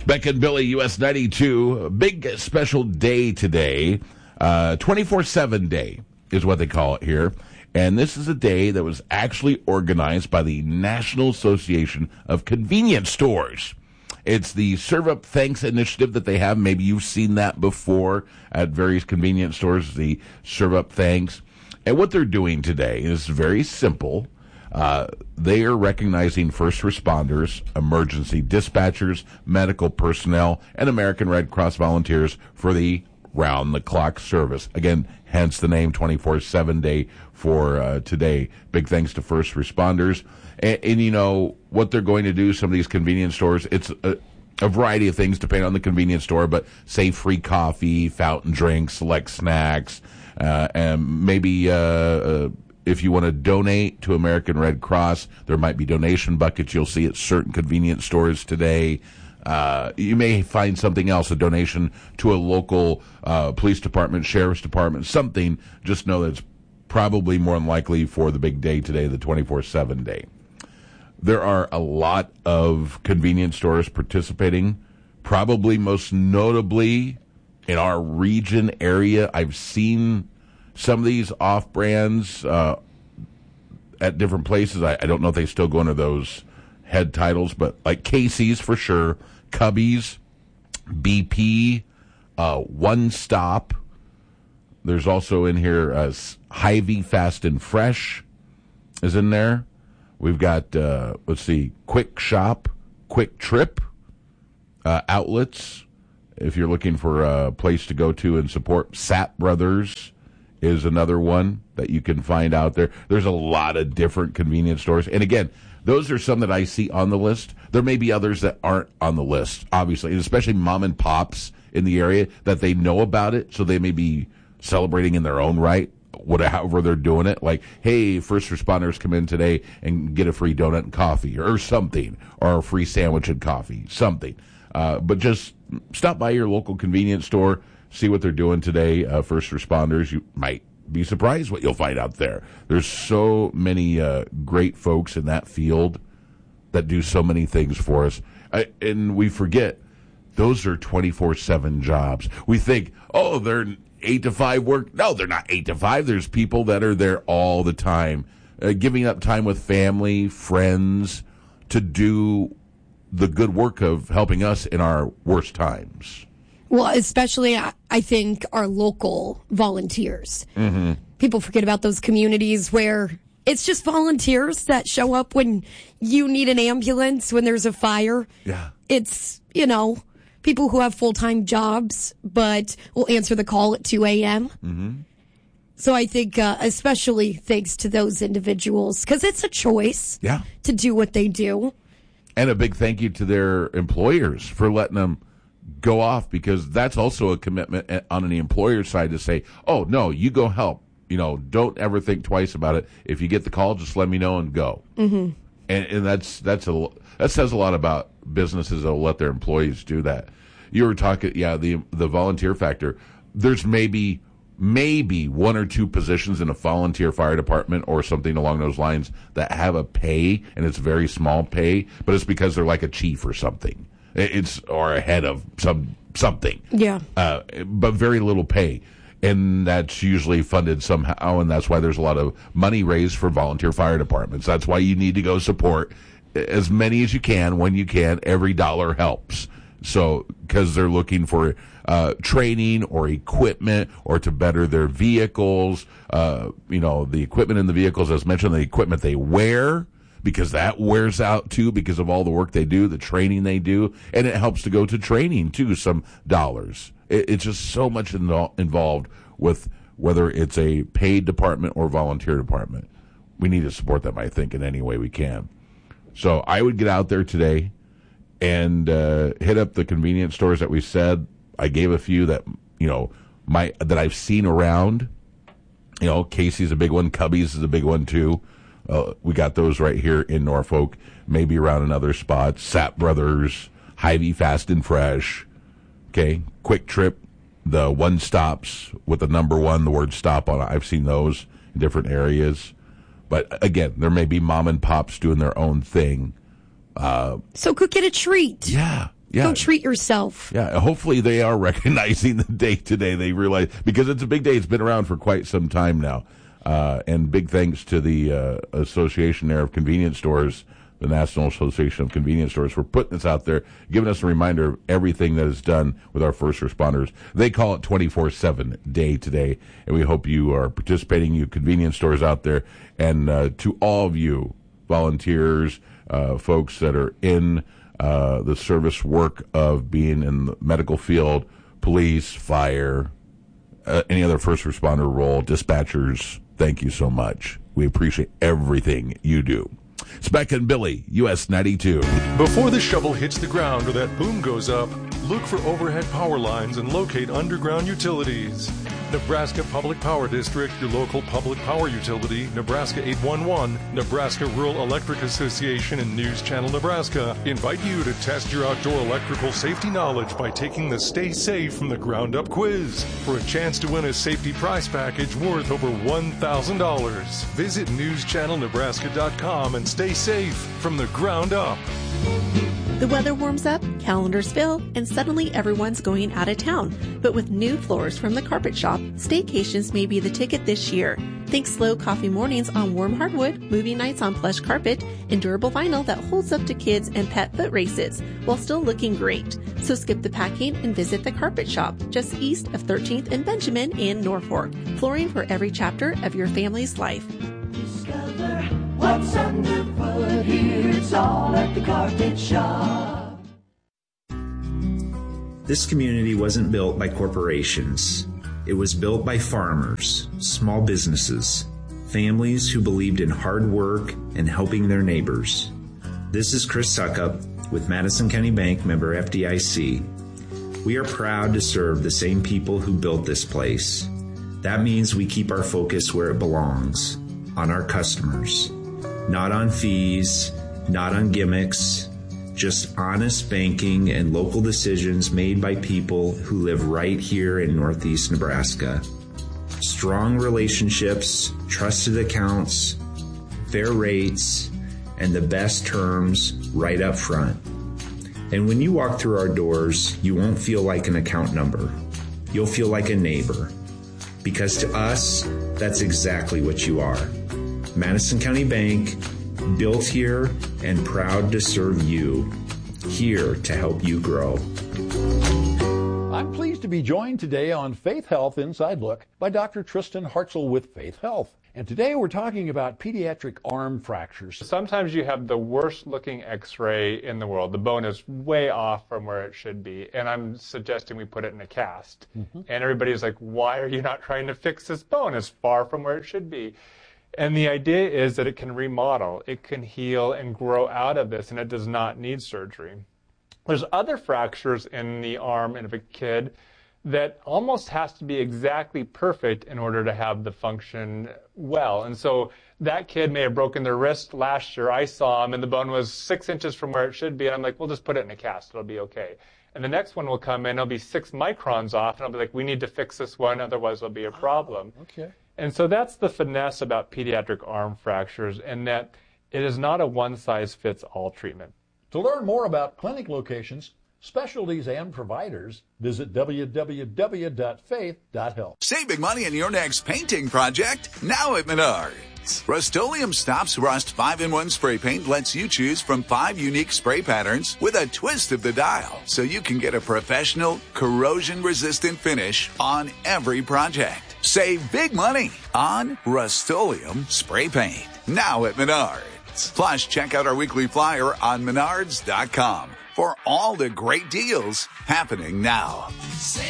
Beck and Billy, US 92. Big special day today. 24/7 day is what they call it here. And this is a day that was actually organized by the National Association of Convenience Stores. It's the Serve Up Thanks initiative that they have. Maybe you've seen that before at various convenience stores, the Serve Up Thanks. And what they're doing today is very simple. They are recognizing first responders, emergency dispatchers, medical personnel, and American Red Cross volunteers for the round-the-clock service. Again, hence the name 24/7 Day for today. Big thanks to first responders. And you know, what they're going to do, some of these convenience stores, it's a variety of things depending on the convenience store, but say free coffee, fountain drinks, select snacks, and maybe if you want to donate to American Red Cross, there might be donation buckets you'll see at certain convenience stores today. You may find something else, a donation to a local police department, sheriff's department, something. Just know that it's probably more than likely for the big day today, the 24/7 day. There are a lot of convenience stores participating, probably most notably in our region area. I've seen some of these off-brands at different places. I don't know if they still go under those head titles, but like Casey's for sure, Cubby's, BP, One Stop. There's also in here Hy-Vee Fast and Fresh is in there. We've got, Quick Shop, Quick Trip, outlets. If you're looking for a place to go to and support, Sap Brothers is another one that you can find out there. There's a lot of different convenience stores. And again, those are some that I see on the list. There may be others that aren't on the list, obviously, and especially mom and pops in the area that they know about it, so they may be celebrating in their own right, however they're doing it. Like, hey, first responders come in today and get a free donut and coffee or something, or a free sandwich and coffee, something. But just stop by your local convenience store, see what they're doing today. First responders, you might be surprised what you'll find out there. There's so many great folks in that field that do so many things for us. And we forget, those are 24/7 jobs. We think, oh, they're 8 to 5 work. No, they're not 8 to 5. There's people that are there all the time, giving up time with family, friends, to do the good work of helping us in our worst times. Well, especially, I think, our local volunteers. Mm-hmm. People forget about those communities where it's just volunteers that show up when you need an ambulance, when there's a fire. Yeah. It's, people who have full-time jobs, but will answer the call at 2 a.m. Mm-hmm. So I think especially thanks to those individuals, because it's a choice to do what they do. And a big thank you to their employers for letting them go off, because that's also a commitment on the employer side to say, oh, no, you go help. Don't ever think twice about it. If you get the call, just let me know and go. Mm-hmm. And that says a lot about businesses that will let their employees do that. You were talking, the volunteer factor. There's maybe 1 or 2 positions in a volunteer fire department or something along those lines that have a pay, and it's very small pay, but it's because they're like a chief or something. Or a head of something. Yeah. But very little pay. And that's usually funded somehow, and that's why there's a lot of money raised for volunteer fire departments. That's why you need to go support as many as you can when you can. Every dollar helps. So, because they're looking for training or equipment or to better their vehicles. The equipment in the vehicles, as mentioned, the equipment they wear, because that wears out too because of all the work they do, the training they do, and it helps to go to training too, some dollars. It's just so much involved with whether it's a paid department or volunteer department. We need to support them, I think, in any way we can. So I would get out there today and hit up the convenience stores that we said. I gave a few that, that I've seen around. Casey's a big one. Cubby's is a big one too. We got those right here in Norfolk, maybe around in other spots. Sap Brothers, Hy-Vee Fast and Fresh, Quick Trip, the One Stops with the number 1, the word stop on it. I've seen those in different areas. But again, there may be mom and pops doing their own thing. So go get a treat. Yeah. Go treat yourself. Yeah, hopefully they are recognizing the day today. They realize, because it's a big day. It's been around for quite some time now. And big thanks to the Association there of Convenience Stores, the National Association of Convenience Stores, for putting this out there, giving us a reminder of everything that is done with our first responders. They call it 24/7 Day today, and we hope you are participating, you convenience stores out there. And to all of you volunteers, folks that are in the service work of being in the medical field, police, fire, any other first responder role, dispatchers, thank you so much. We appreciate everything you do. It's Beck and Billy, US 92. Before the shovel hits the ground or that boom goes up, look for overhead power lines and locate underground utilities. Nebraska Public Power District, your local public power utility, Nebraska 811, Nebraska Rural Electric Association, and News Channel Nebraska invite you to test your outdoor electrical safety knowledge by taking the Stay Safe from the Ground Up quiz for a chance to win a safety prize package worth over $1,000. Visit newschannelnebraska.com and stay safe from the ground up. The weather warms up, calendars fill, and suddenly everyone's going out of town. But with new floors from the Carpet Shop, staycations may be the ticket this year. Think slow coffee mornings on warm hardwood, movie nights on plush carpet, and durable vinyl that holds up to kids and pet foot races while still looking great. So skip the packing and visit the Carpet Shop just east of 13th and Benjamin in Norfolk. Flooring for every chapter of your family's life. Discover what's underfoot here. It's all at the Carpet Shop. This community wasn't built by corporations. It was built by farmers, small businesses, families who believed in hard work and helping their neighbors. This is Chris Suckup with Madison County Bank, member FDIC. We are proud to serve the same people who built this place. That means we keep our focus where it belongs, on our customers. Not on fees, not on gimmicks, just honest banking and local decisions made by people who live right here in Northeast Nebraska. Strong relationships, trusted accounts, fair rates, and the best terms right up front. And when you walk through our doors, you won't feel like an account number. You'll feel like a neighbor. Because to us, that's exactly what you are. Madison County Bank, built here and proud to serve you, here to help you grow. I'm pleased to be joined today on Faith Health Inside Look by Dr. Tristan Hartzell with Faith Health. And today we're talking about pediatric arm fractures. Sometimes you have the worst looking x-ray in the world. The bone is way off from where it should be. And I'm suggesting we put it in a cast. And everybody's like, why are you not trying to fix this bone? It's far from where it should be. And the idea is that it can remodel, it can heal and grow out of this, and it does not need surgery. There's other fractures in the arm of a kid that almost has to be exactly perfect in order to have the function well. And so that kid may have broken their wrist last year. I saw him, and the bone was 6 inches from where it should be. And I'm like, we'll just put it in a cast. It'll be okay. And the next one will come in. It'll be 6 microns off. And I'll be like, we need to fix this one. Otherwise, it'll be a problem. Okay. And so that's the finesse about pediatric arm fractures, and that it is not a one-size-fits-all treatment. To learn more about clinic locations, specialties, and providers, visit www.faith.health. Save big money on your next painting project now at Menards. Rust-Oleum Stops Rust 5-in-1 spray paint lets you choose from 5 unique spray patterns with a twist of the dial, so you can get a professional, corrosion-resistant finish on every project. Save big money on Rust-Oleum spray paint now at Menards. Plus, check out our weekly flyer on Menards.com for all the great deals happening now.